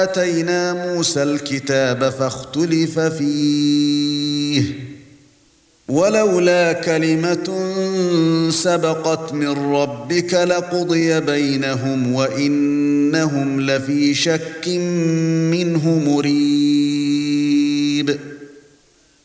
آتينا موسى الكتاب فاختلف فيه ولولا كلمة سبقت من ربك لقضي بينهم وإنهم لفي شك منه مريب